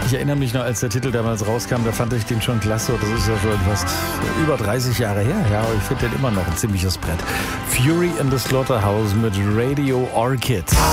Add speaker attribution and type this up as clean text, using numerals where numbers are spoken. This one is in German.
Speaker 1: Ich erinnere mich noch, als der Titel damals rauskam, da fand ich den schon klasse. Das ist ja schon fast über 30 Jahre her. Ja, aber ich finde den immer noch ein ziemliches Brett. Fury in the Slaughterhouse mit Radio Orchid.